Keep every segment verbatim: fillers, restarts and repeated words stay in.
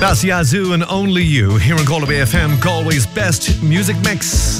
That's Yazoo and Only You here on Galway F M, Galway's best music mix.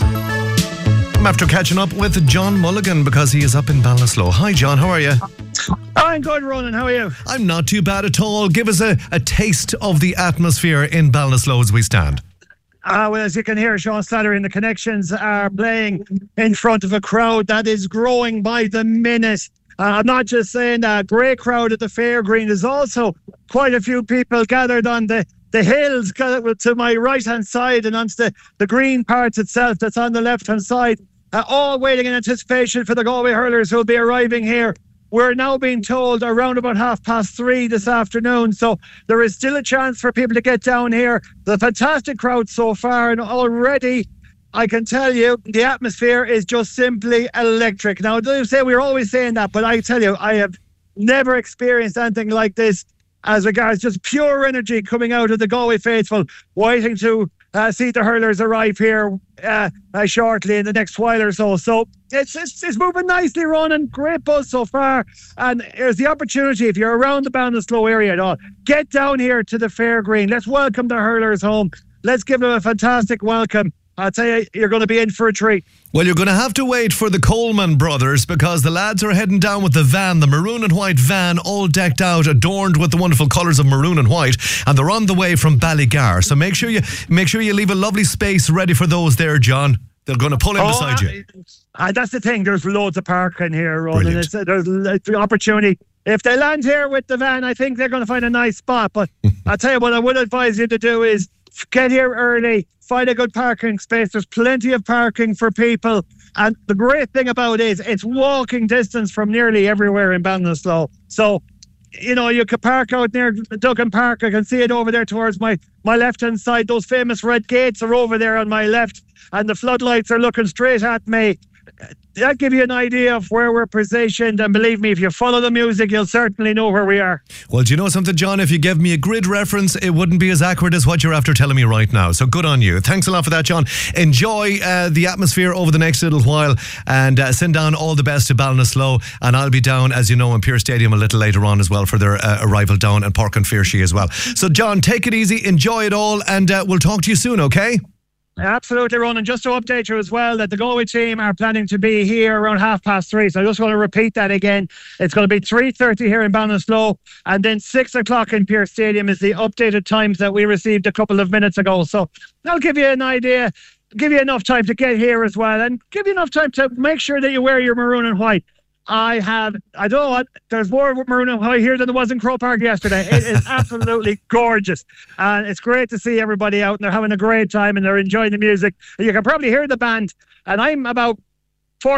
I'm after catching up with John Mulligan because he is up in Ballinasloe. Hi John, how are you? I'm good, Ronan. How are you? I'm not too bad at all. Give us a, a taste of the atmosphere in Ballinasloe as we stand. Uh, well, as you can hear, Sean Slattery and the Connections are playing in front of a crowd that is growing by the minute. Uh, I'm not just saying that. Great crowd at the Fairgreen. There's also quite a few people gathered on the, the hills to my right-hand side and onto the, the green part itself that's on the left-hand side, uh, all waiting in anticipation for the Galway hurlers who will be arriving here. We're now being told around about half past three this afternoon, so there is still a chance for people to get down here. The fantastic crowd so far, and already I can tell you the atmosphere is just simply electric. Now, do say we're always saying that, but I tell you, I have never experienced anything like this as regards just pure energy coming out of the Galway faithful, waiting to uh, see the hurlers arrive here uh, uh, shortly in the next while or so. So it's, it's it's moving nicely, Ronan. Great buzz so far. And here's the opportunity, if you're around the Ballinasloe area at all, get down here to the Fairgreen. Let's welcome the hurlers home. Let's give them a fantastic welcome. I'll tell you, you're going to be in for a treat. Well, you're going to have to wait for the Coleman brothers because the lads are heading down with the van, the maroon and white van, all decked out, adorned with the wonderful colours of maroon and white, and they're on the way from Ballygar. So make sure you make sure you leave a lovely space ready for those there, John. They're going to pull in oh, beside you. Uh, that's the thing. There's loads of parking here, Ronan. It's, uh, there's the opportunity. If they land here with the van, I think they're going to find a nice spot. But I'll tell you what I would advise you to do is get here early, find a good parking space. There's plenty of parking for people. And the great thing about it is it's walking distance from nearly everywhere in Ballinasloe. So, you know, you could park out near Duggan Park. I can see it over there towards my, my left-hand side. Those famous red gates are over there on my left, and the floodlights are looking straight at me. That'll give you an idea of where we're positioned, and believe me, if you follow the music, you'll certainly know where we are. Well, do you know something, John? If you gave me a grid reference, it wouldn't be as accurate as what you're after telling me right now. So good on you. Thanks a lot for that, John. Enjoy uh, the atmosphere over the next little while, and uh, send down all the best to Ballinasloe. And I'll be down, as you know, in Pearse Stadium a little later on as well for their uh, arrival down in Park and Fairshie as well. So, John, take it easy, enjoy it all, and uh, we'll talk to you soon, okay? Absolutely, Ronan. Just to update you as well that the Galway team are planning to be here around half past three. So I just want to repeat that again. It's going to be three thirty here in Ballinasloe, and then six o'clock in Pearse Stadium is the updated times that we received a couple of minutes ago. So that'll give you an idea, give you enough time to get here as well, and give you enough time to make sure that you wear your maroon and white. I have, I don't know what, there's more maroon and white here than there was in Croke Park yesterday. It is absolutely gorgeous. And it's great to see everybody out, and they're having a great time and they're enjoying the music. You can probably hear the band. And I'm about